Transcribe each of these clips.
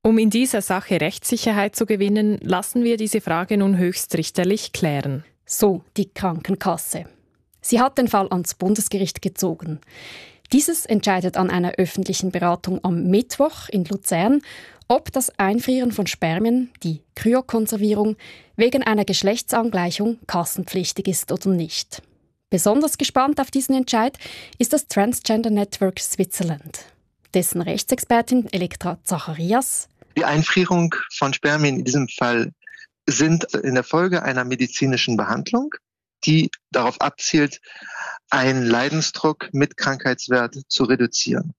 Um in dieser Sache Rechtssicherheit zu gewinnen, lassen wir diese Frage nun höchstrichterlich klären. So die Krankenkasse. Sie hat den Fall ans Bundesgericht gezogen. Dieses entscheidet an einer öffentlichen Beratung am Mittwoch in Luzern, ob das Einfrieren von Spermien, die Kryokonservierung, wegen einer Geschlechtsangleichung kassenpflichtig ist oder nicht. Besonders gespannt auf diesen Entscheid ist das Transgender Network Switzerland. Dessen Rechtsexpertin Elektra Zacharias: Die Einfrierung von Spermien in diesem Fall sind in der Folge einer medizinischen Behandlung, die darauf abzielt, einen Leidensdruck mit Krankheitswert zu reduzieren.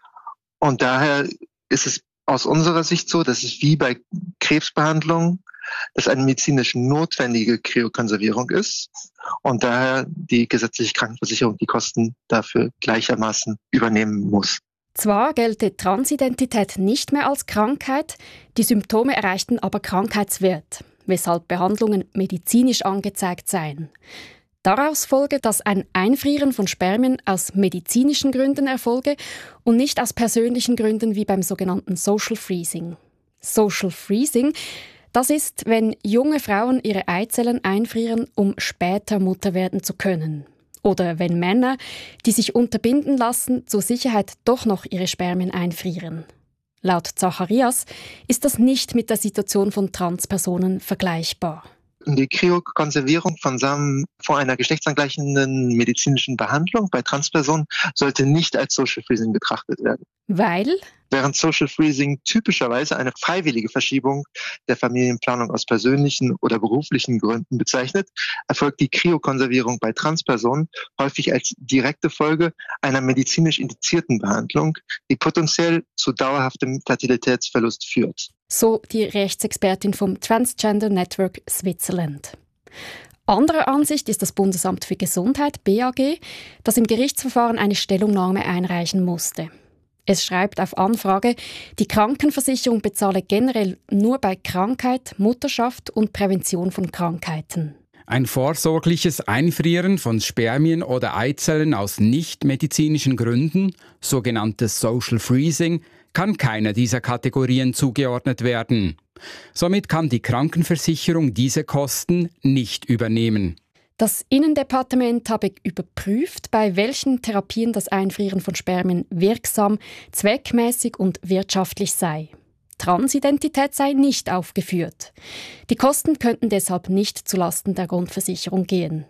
Und daher ist es aus unserer Sicht so, dass es wie bei Krebsbehandlung, dass eine medizinisch notwendige Kryokonservierung ist und daher die gesetzliche Krankenversicherung die Kosten dafür gleichermaßen übernehmen muss. Zwar gelte Transidentität nicht mehr als Krankheit, die Symptome erreichten aber Krankheitswert, weshalb Behandlungen medizinisch angezeigt seien. Daraus folge, dass ein Einfrieren von Spermien aus medizinischen Gründen erfolge und nicht aus persönlichen Gründen wie beim sogenannten Social Freezing. Social Freezing, das ist, wenn junge Frauen ihre Eizellen einfrieren, um später Mutter werden zu können. Oder wenn Männer, die sich unterbinden lassen, zur Sicherheit doch noch ihre Spermien einfrieren. Laut Zacharias ist das nicht mit der Situation von Transpersonen vergleichbar. Die Kryokonservierung von Samen vor einer geschlechtsangleichenden medizinischen Behandlung bei Transpersonen sollte nicht als Social Freezing betrachtet werden. Weil? Während Social Freezing typischerweise eine freiwillige Verschiebung der Familienplanung aus persönlichen oder beruflichen Gründen bezeichnet, erfolgt die Kryokonservierung bei Transpersonen häufig als direkte Folge einer medizinisch indizierten Behandlung, die potenziell zu dauerhaftem Fertilitätsverlust führt. So die Rechtsexpertin vom Transgender Network Switzerland. Anderer Ansicht ist das Bundesamt für Gesundheit, BAG, das im Gerichtsverfahren eine Stellungnahme einreichen musste. Es schreibt auf Anfrage, die Krankenversicherung bezahle generell nur bei Krankheit, Mutterschaft und Prävention von Krankheiten. Ein vorsorgliches Einfrieren von Spermien oder Eizellen aus nichtmedizinischen Gründen, sogenanntes Social Freezing, kann keiner dieser Kategorien zugeordnet werden. Somit kann die Krankenversicherung diese Kosten nicht übernehmen. Das Innendepartement habe überprüft, bei welchen Therapien das Einfrieren von Spermien wirksam, zweckmäßig und wirtschaftlich sei. Transidentität sei nicht aufgeführt. Die Kosten könnten deshalb nicht zulasten der Grundversicherung gehen.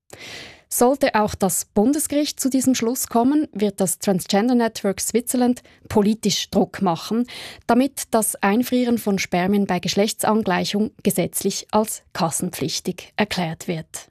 Sollte auch das Bundesgericht zu diesem Schluss kommen, wird das Transgender Network Switzerland politisch Druck machen, damit das Einfrieren von Spermien bei Geschlechtsangleichung gesetzlich als kassenpflichtig erklärt wird.